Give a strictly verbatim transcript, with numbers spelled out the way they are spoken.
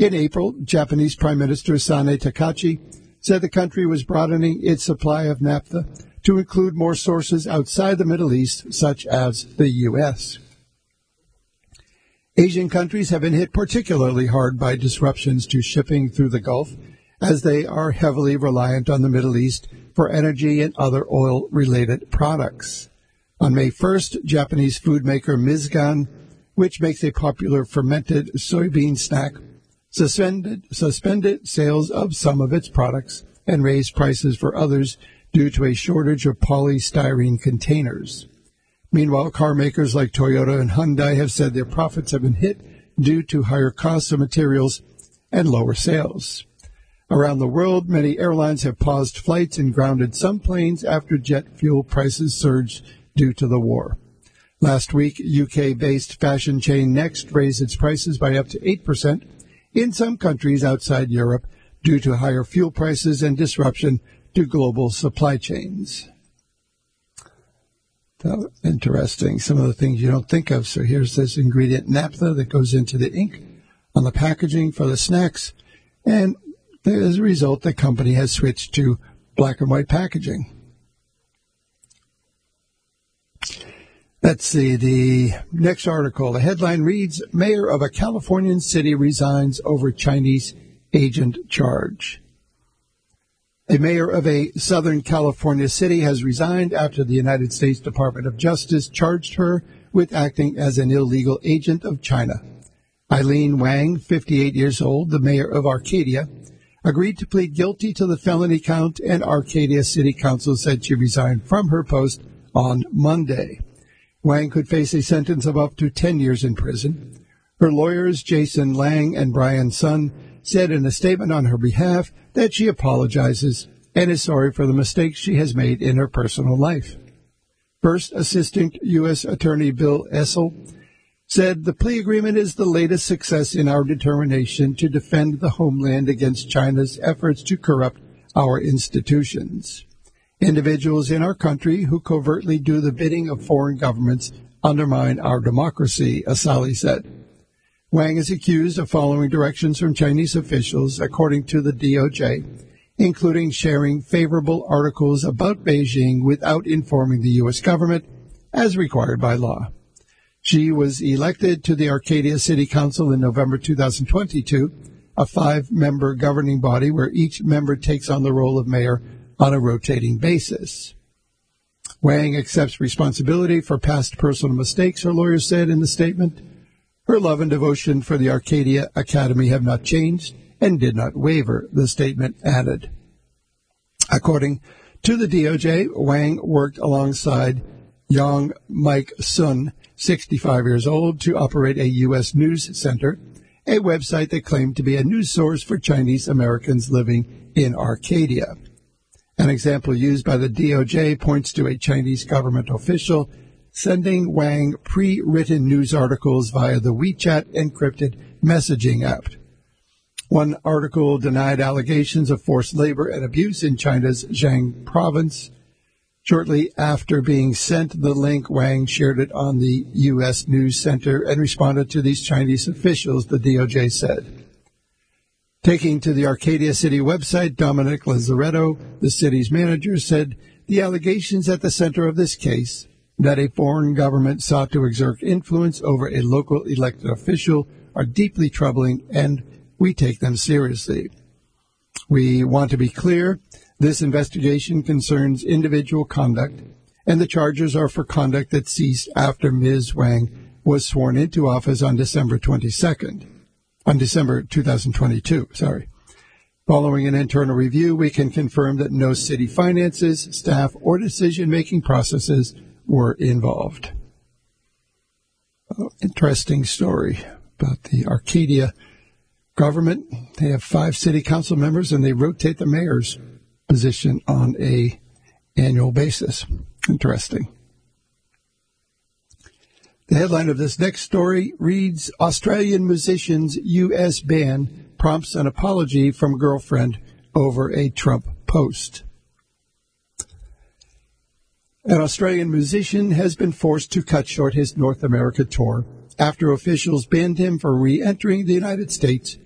In April, Japanese Prime Minister Sanae Takachi said the country was broadening its supply of naphtha to include more sources outside the Middle East, such as the U S. Asian countries have been hit particularly hard by disruptions to shipping through the Gulf, as they are heavily reliant on the Middle East for energy and other oil-related products. On May first, Japanese food maker Mizgan, which makes a popular fermented soybean snack, suspended, suspended sales of some of its products and raised prices for others due to a shortage of polystyrene containers. Meanwhile, car makers like Toyota and Hyundai have said their profits have been hit due to higher costs of materials and lower sales. Around the world, many airlines have paused flights and grounded some planes after jet fuel prices surged due to the war. Last week, U K-based fashion chain Next raised its prices by up to eight percent in some countries outside Europe due to higher fuel prices and disruption to global supply chains. So interesting. Some of the things you don't think of. So here's this ingredient naphtha that goes into the ink on the packaging for the snacks. And as a result, the company has switched to black and white packaging. Let's see, the next article. The headline reads, Mayor of a Californian city resigns over Chinese agent charge. A mayor of a Southern California city has resigned after the United States Department of Justice charged her with acting as an illegal agent of China. Eileen Wang, fifty-eight years old, the mayor of Arcadia, agreed to plead guilty to the felony count, and Arcadia City Council said she resigned from her post on Monday. Wang could face a sentence of up to ten years in prison. Her lawyers, Jason Lang and Brian Sun, said in a statement on her behalf that she apologizes and is sorry for the mistakes she has made in her personal life. First Assistant U S Attorney Bill Essel said the plea agreement is the latest success in our determination to defend the homeland against China's efforts to corrupt our institutions. Individuals in our country who covertly do the bidding of foreign governments undermine our democracy, Asali said. Wang is accused of following directions from Chinese officials, according to the D O J, including sharing favorable articles about Beijing without informing the U S government, as required by law. She was elected to the Arcadia City Council in November two thousand twenty-two, a five-member governing body where each member takes on the role of mayor on a rotating basis. Wang accepts responsibility for past personal mistakes, her lawyers said in the statement. Her love and devotion for the Arcadia Academy have not changed and did not waver, the statement added. According to the D O J, Wang worked alongside Yang Mike Sun, sixty-five years old, to operate a U S news center, a website that claimed to be a news source for Chinese Americans living in Arcadia. An example used by the D O J points to a Chinese government official sending Wang pre-written news articles via the WeChat encrypted messaging app. One article denied allegations of forced labor and abuse in China's Zhejiang province. Shortly after being sent the link, Wang shared it on the U S News Center and responded to these Chinese officials, the D O J said. Taking to the Arcadia City website, Dominic Lazaretto, the city's manager, said the allegations at the center of this case, that a foreign government sought to exert influence over a local elected official, are deeply troubling, and we take them seriously. We want to be clear, this investigation concerns individual conduct, and the charges are for conduct that ceased after Miz Wang was sworn into office on December twenty-second. On December two thousand twenty-two, sorry. Following an internal review, we can confirm that no city finances, staff, or decision-making processes were involved. Oh, interesting story about the Arcadia government. They have five city council members, and they rotate the mayor's position on a annual basis. Interesting. The headline of this next story reads, Australian musician's U S ban prompts an apology from girlfriend over a Trump post. An Australian musician has been forced to cut short his North America tour after officials banned him from re-entering the United States